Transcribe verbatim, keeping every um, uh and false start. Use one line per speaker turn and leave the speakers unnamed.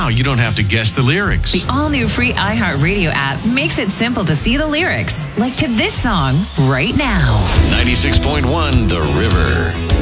Now you don't have to guess the lyrics.
The all-new free iHeartRadio app makes it simple to see the lyrics, like to this song right now.
ninety-six point one The River.